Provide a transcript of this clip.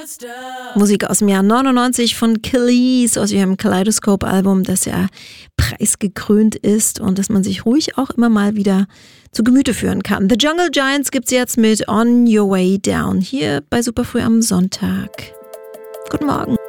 Musik aus dem Jahr 99 von Kelis aus ihrem Kaleidoscope-Album, das ja preisgekrönt ist und das man sich ruhig auch immer mal wieder zu Gemüte führen kann. The Jungle Giants gibt's jetzt mit On Your Way Down hier bei Superfrüh am Sonntag. Guten Morgen.